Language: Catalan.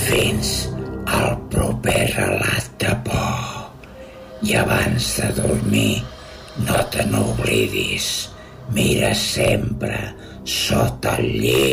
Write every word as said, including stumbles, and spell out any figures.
Fins al proper relat de por. I abans de dormir, no te n'oblidis. Mira sempre sota el llit.